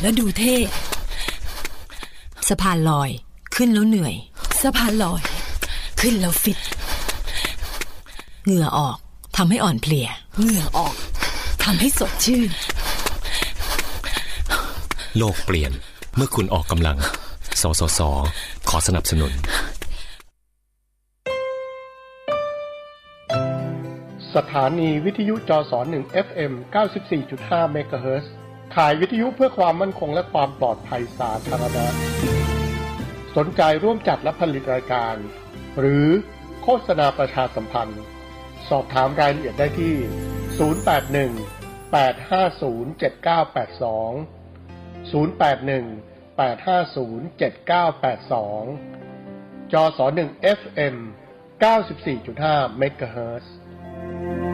แล้วดูเท่สะพานลอยขึ้นแล้วเหนื่อยสะพานลอยขึ้นแล้วฟิตเหงื่อออกทำให้อ่อนเพลียเหงื่อออกทำให้สดชื่นโลกเปลี่ยนเมื่อคุณออกกำลังสสส.ขอสนับสนุนสถานีวิทยุจส1 FM 94.5 เมกะเฮิรตซ์ขายวิทยุเพื่อความมั่นคงและความปลอดภัยสาธารณะสนใจร่วมจัดและผลิตรายการหรือโฆษณาประชาสัมพันธ์สอบถามรายละเอียดได้ที่ 081-850-7982 081-850-7982 จส1 FM 94.5 เมกะเฮิรตซ์